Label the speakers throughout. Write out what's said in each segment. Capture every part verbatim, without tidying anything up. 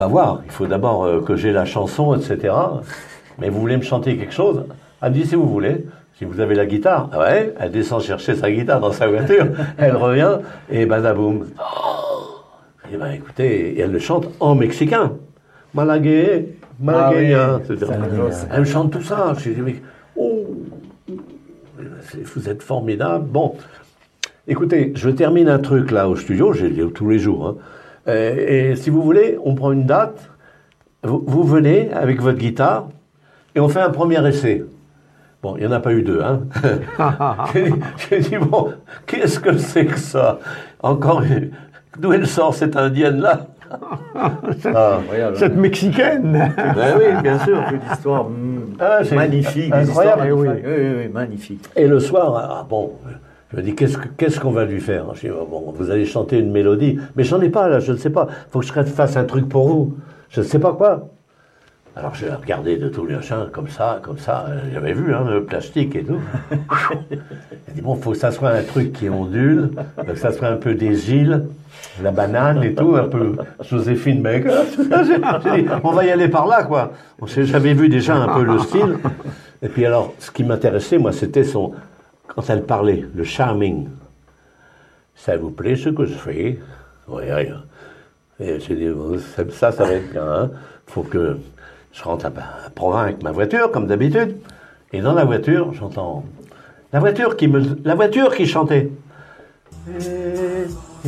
Speaker 1: On va voir, il faut d'abord euh, que j'ai la chanson, et cetera. Mais vous voulez me chanter quelque chose? Elle me dit si vous voulez, si vous avez la guitare. Ah ouais, elle descend chercher sa guitare dans sa voiture, elle revient, et badaboum. Oh, et ben écoutez, et elle le chante en mexicain. Malagué, malagueña, et cetera. Elle me chante tout ça. Je dis, mais, oh, vous êtes formidable. Bon, écoutez, je termine un truc là au studio, j'ai tous les jours. Hein. Et, et si vous voulez, on prend une date, vous, vous venez avec votre guitare, et on fait un premier essai. Bon, il n'y en a pas eu deux, hein. J'ai dit, bon, qu'est-ce que c'est que ça? Encore, d'où elle sort cette indienne-là?
Speaker 2: Ah, cette mexicaine.
Speaker 1: Ben oui, bien sûr.
Speaker 3: Une histoire mm,
Speaker 1: ah,
Speaker 3: magnifique.
Speaker 1: Incroyable.
Speaker 3: Oui.
Speaker 2: Oui.
Speaker 3: Oui, oui, oui, magnifique.
Speaker 1: Et le soir, ah, bon, je me dis, qu'est-ce, que, qu'est-ce qu'on va lui faire? Je dis, bon, vous allez chanter une mélodie. Mais j'en ai pas, là, je ne sais pas. Il faut que je fasse un truc pour vous. Je ne sais pas quoi. Alors, j'ai regardé de tous les machins, comme ça, comme ça. J'avais vu, hein, le plastique et tout. Il dit, bon, il faut que ça soit un truc qui ondule, que ça soit un peu des îles, la banane et tout, un peu Joséphine Baker. J'ai dit, on va y aller par là, quoi. J'avais vu déjà un peu le style. Et puis alors, ce qui m'intéressait, moi, c'était son... Quand elle parlait, le charming. Ça vous plaît ce que je fais? Oui, oui. Et j'ai dit, ça, ça va être bien. Hein. Faut que je rentre à Provins avec ma voiture, comme d'habitude. Et dans la voiture, j'entends la voiture qui me, la voiture qui chantait.
Speaker 3: C'est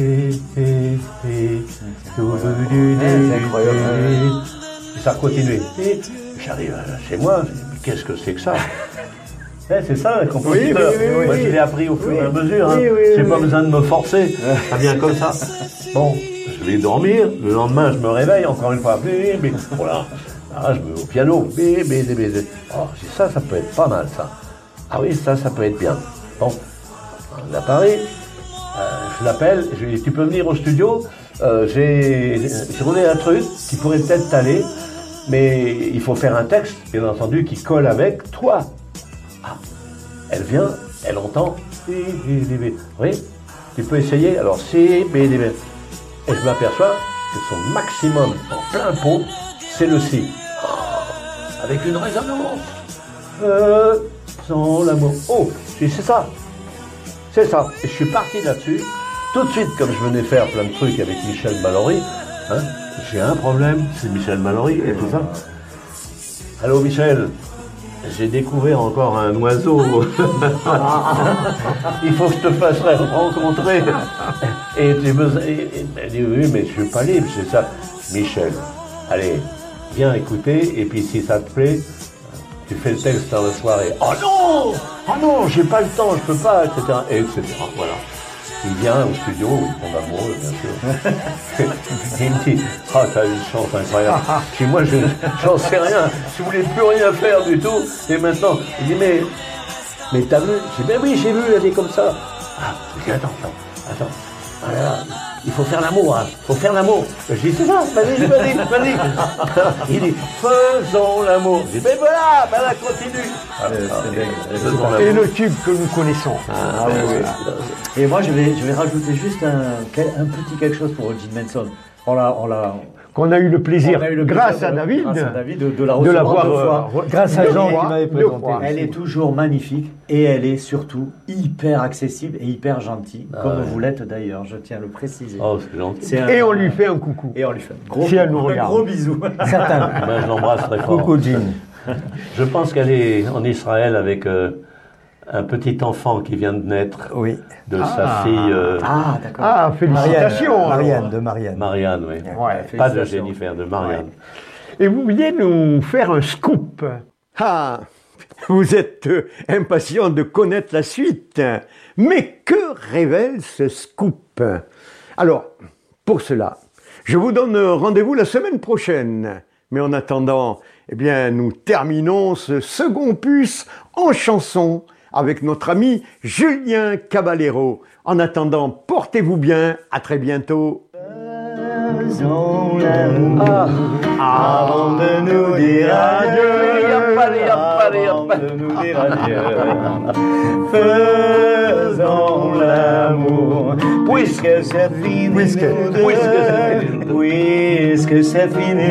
Speaker 3: incroyable.
Speaker 1: Et ça a continué. Et j'arrive chez moi, je dis, mais qu'est-ce que c'est que ça? Eh, c'est ça, le compositeur.
Speaker 2: Oui, oui, oui,
Speaker 1: Moi,
Speaker 2: oui.
Speaker 1: je l'ai appris au fur et à
Speaker 2: Oui.
Speaker 1: mesure. Hein.
Speaker 2: Oui, oui,
Speaker 1: J'ai
Speaker 2: oui,
Speaker 1: pas
Speaker 2: oui.
Speaker 1: besoin de me forcer. Ça vient comme ça. Bon, je vais dormir. Le lendemain, je me réveille encore une fois. Bé, bé, voilà. Ah, je me mets au piano. Bé, bé, bé, bé. Oh, je dis, ça, ça peut être pas mal, ça. Ah oui, ça, ça peut être bien. Bon, on a parlé. Euh, je l'appelle. Je lui dis, tu peux venir au studio. Euh, j'ai, j'ai roulé un truc qui pourrait peut-être t'aller. Mais il faut faire un texte, bien entendu, qui colle avec toi. Ah, elle vient, elle entend. Oui, tu peux essayer. Alors, si, B, D, B. Et je m'aperçois que son maximum en plein pot, c'est le si. Oh, avec une résonance. Euh, sans l'amour. Oh, je dis, c'est ça. C'est ça. Et je suis parti là-dessus. Tout de suite, comme je venais faire plein de trucs avec Michel Mallory, hein, j'ai un problème, c'est Michel Mallory et tout ça. Allô Michel, j'ai découvert encore un oiseau. Il faut que je te fasse rencontrer. Et tu me... Elle dit oui, mais je suis pas libre, c'est ça. Michel, allez, viens écouter, et puis si ça te plaît, tu fais le texte dans la soirée. Oh non, oh non, j'ai pas le temps, je peux pas, et cetera. Et et cetera. Voilà. Il vient au studio, il tombe amoureux, bien sûr. Il me dit, ah, oh, t'as une chance incroyable. Puis moi, je, j'en sais rien. Je voulais plus rien faire du tout. Et maintenant, il dit, mais, mais t'as vu? J'ai dit, ben oui, j'ai vu, elle est comme ça. Ah, je dis, attends, attends, attends. Ah là là, il faut faire l'amour, hein. Il faut faire l'amour. Je dis, c'est ça, vas-y, vas-y, vas-y. Il dit, faisons l'amour. Je dis, ben voilà, ben là, continue. Ah, ah,
Speaker 2: Et le tube que nous connaissons.
Speaker 3: Ah, oui, oui. Et moi, je vais, je vais rajouter juste un, un petit quelque chose pour Jim Manson. On l'a, on l'a,
Speaker 2: Qu'on a eu le plaisir,
Speaker 3: on a eu le
Speaker 2: grâce,
Speaker 3: plaisir
Speaker 2: à
Speaker 3: de,
Speaker 2: David,
Speaker 3: grâce à David, de, de la
Speaker 2: de
Speaker 3: recevoir
Speaker 2: l'avoir,
Speaker 3: deux fois.
Speaker 2: euh,
Speaker 4: Grâce à Jean
Speaker 2: deux
Speaker 4: qui
Speaker 2: fois,
Speaker 4: m'avait
Speaker 2: deux
Speaker 4: présenté.
Speaker 2: fois.
Speaker 3: Elle est toujours magnifique et elle est surtout hyper accessible et hyper gentille,
Speaker 1: Ah
Speaker 3: comme
Speaker 1: ouais.
Speaker 3: vous l'êtes d'ailleurs, je tiens à le préciser.
Speaker 1: Oh, c'est gentil.
Speaker 3: C'est un-
Speaker 2: Et on lui fait un coucou.
Speaker 3: Et on lui fait un gros,
Speaker 2: Si elle nous
Speaker 3: un
Speaker 2: regarde.
Speaker 3: gros bisou.
Speaker 4: Certain.
Speaker 1: Ben, je l'embrasse très fort.
Speaker 4: Coucou Jean.
Speaker 1: Je pense qu'elle est en Israël avec euh, un petit enfant qui vient de naître
Speaker 4: Oui.
Speaker 1: de
Speaker 2: Ah.
Speaker 1: sa fille euh,
Speaker 3: Ah, d'accord.
Speaker 2: Ah, félicitations.
Speaker 4: Marianne,
Speaker 2: alors.
Speaker 4: de Marianne.
Speaker 1: Marianne, oui.
Speaker 2: Ouais,
Speaker 1: Pas de
Speaker 3: félicitations.
Speaker 1: Jennifer, de Marianne.
Speaker 2: Et vous vouliez nous faire un scoop. Ah, vous êtes euh, impatient de connaître la suite. Mais que révèle ce scoop? Alors, pour cela, je vous donne rendez-vous la semaine prochaine. Mais en attendant, eh bien, nous terminons ce second puce en chanson avec notre ami Julien Caballero. En attendant, portez-vous bien. À très bientôt.
Speaker 3: Faisons l'amour avant de nous dire adieu. Avant de nous dire adieu. Faisons l'amour puisque c'est fini.
Speaker 2: Puisque-
Speaker 3: nous deux.
Speaker 2: puisque c'est
Speaker 3: Puisque c'est fini.